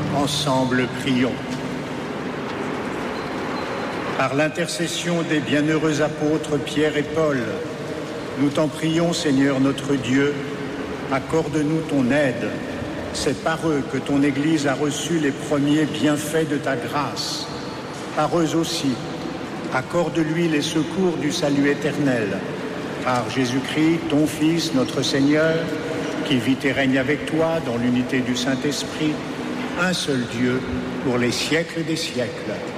Ensemble, prions. Par l'intercession des bienheureux apôtres Pierre et Paul, nous t'en prions, Seigneur notre Dieu, accorde-nous ton aide. C'est par eux que ton Église a reçu les premiers bienfaits de ta grâce. Par eux aussi, accorde-lui les secours du salut éternel. Par Jésus-Christ, ton Fils, notre Seigneur, qui vit et règne avec toi dans l'unité du Saint-Esprit, un seul Dieu, pour les siècles des siècles.